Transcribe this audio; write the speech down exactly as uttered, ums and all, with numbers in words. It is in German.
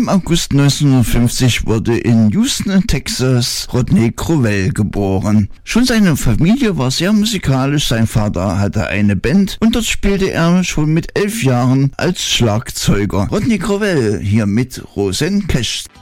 Im August neunzehnhundertfünfzig wurde in Houston, Texas, Rodney Crowell geboren. Schon seine Familie war sehr musikalisch. Sein Vater hatte eine Band und dort spielte er schon mit elf Jahren als Schlagzeuger. Rodney Crowell hier mit Rosanne Cash.